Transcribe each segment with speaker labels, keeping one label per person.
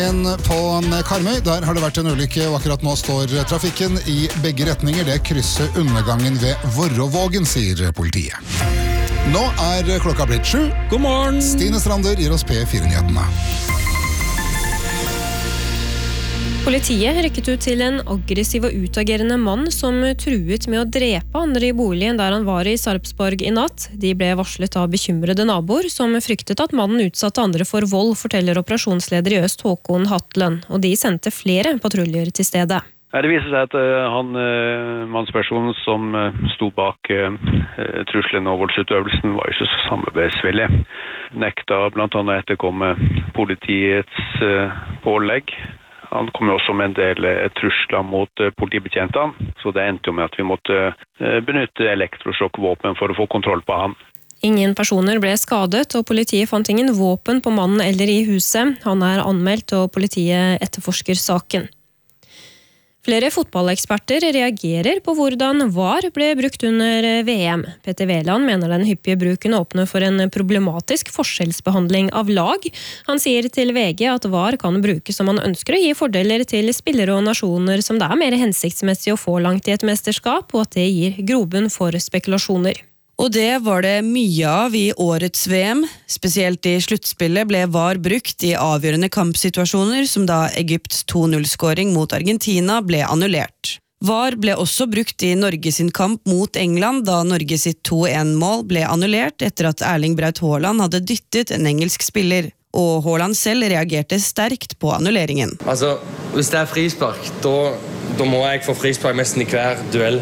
Speaker 1: veien på Karmøy. Der har det vært en ulykke, og akkurat nå står trafikken i begge retninger. Det krysser undergangen ved Vorrovågen, sier politiet. Nå er klokka blitt 7.
Speaker 2: God morgen!
Speaker 1: Stine Strander gir oss P4-nyhetene.
Speaker 3: Politiet rykket ut til en aggressiv og utagerende mann som truet med å drepe andre i boligen der han var i Sarpsborg i natt. De ble varslet av bekymrede naboer som fryktet at mannen utsatte andre for vold, forteller operasjonsleder i Øst Håkon Hatlen, og de sendte flere patruljer til stedet.
Speaker 4: Det viser seg at mannspersonen som sto bak trusselen og voldsutøvelsen var ikke så samarbeidsvillig. Nekta blant annet etterkomme politiets pålegg. Han kom jo også med en del trusler mot politibetjentene, så det endte jo med at vi måtte benytte elektrosjokkvåpen for å få kontroll på han.
Speaker 3: Ingen personer ble skadet, og politiet fant ingen våpen på mannen eller i huset. Han er anmeldt, og politiet etterforsker saken. Flere fotballeksperter reagerer på hvordan VAR ble brukt under VM. Petter Wæland mener den hyppige bruken åpner for en problematisk forskjellsbehandling av lag. Han sier til VG at VAR kan brukes som man ønsker å gi fordeler til spillere og nasjoner som det er mer hensiktsmessig å få langt i et mesterskap, og at det gir grobunn for spekulasjoner.
Speaker 5: Og det var det mye av i årets VM. Spesielt i sluttspillet ble VAR brukt i avgjørende kampsituasjoner, som da Egypts 2-0-skåring mot Argentina ble annullert. VAR ble også brukt i Norge sin kamp mot England, da Norge sitt 2-1-mål ble annullert etter at Erling Braut Haaland hadde dyttet en engelsk spiller. Og Haaland selv reagerte sterkt på annulleringen.
Speaker 6: Altså, hvis det er frispark, da må jeg få frispark nesten i hver duell.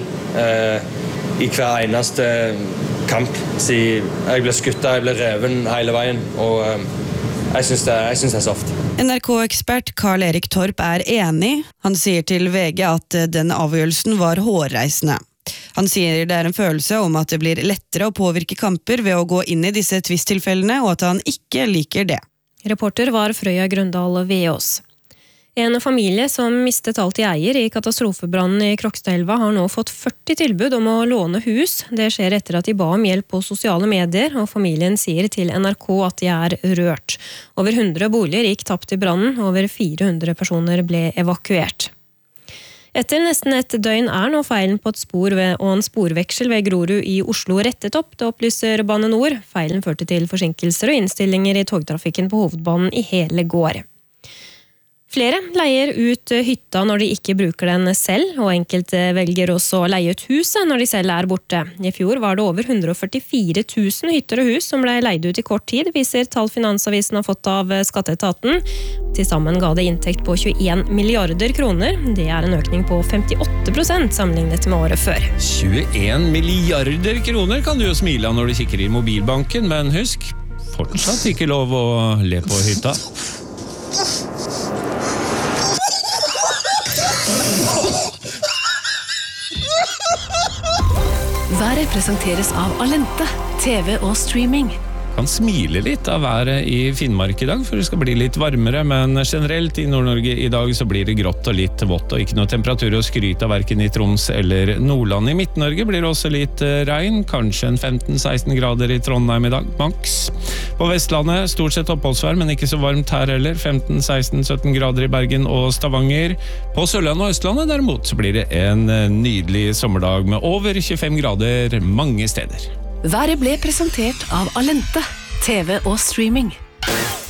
Speaker 6: I hver eneste kamp. Så jeg ble skuttet, jeg ble reven hele veien, og jeg synes det er soft.
Speaker 5: NRK-ekspert Karl Erik Torp er enig. Han sier til VG at den avgjørelsen var hårreisende. Han sier det er en følelse om at det blir lettere å påvirke kamper ved å gå inn i disse tvisttilfellene, og at han ikke liker det.
Speaker 3: Reporter var Frøya Grøndal Veås. En familie som mistet alt de eier i katastrofebrannen i Krokstadelva har nå fått 40 tilbud om å låne hus. Det skjer etter at de ba om hjelp på sosiale medier, og familien sier til NRK at de er rørt. Over 100 boliger gikk tapt i brannen, over 400 personer ble evakuert. Etter nesten et døgn er nå feilen på et spor og en sporveksel ved Grorud i Oslo rettet opp, det opplyser Bane Nor. Feilen førte til forsinkelser og innstillinger i togtrafikken på hovedbanen i hele går. Flere leier ut hytta når de ikke bruker den selv, og enkelte velger også å leie ut huset når de selv er borte. I fjor var det over 144 000 hytter og hus som ble leid ut i kort tid, viser tall Finansavisen har fått av Skatteetaten. Til sammen ga det inntekt på 21 milliarder kroner. Det er en økning på 58% sammenlignet med året før.
Speaker 2: 21 milliarder kroner kan du jo smile av når du kikker i mobilbanken, men husk, fortsatt ikke lov å le på hytta.
Speaker 7: Været presenteres av Alente, TV og streaming.
Speaker 2: Kan smile litt av været i Finnmark i dag, for det skal bli litt varmere, men generelt i Nord-Norge i dag så blir det grått og litt vått, og ikke noe temperatur å skryte av hverken i Troms eller Nordland. I Midt-Norge blir det også litt regn, kanskje en 15-16 grader i Trondheim i dag, maks. På Vestlandet stort sett oppholdsvær, men ikke så varmt her heller, 15-16-17 grader i Bergen og Stavanger. På Sørlandet og Østlandet derimot så blir det en nydelig sommerdag med over 25 grader mange steder.
Speaker 7: Været ble presentert av Alente, TV og streaming.